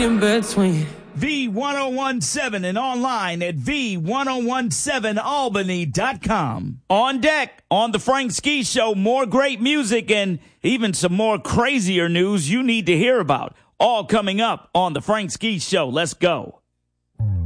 in between. V1017 and online at V1017Albany.com. On deck on the Frank Ski Show, more great music and even some more crazier news you need to hear about. All coming up on the Frank Ski Show. Let's go.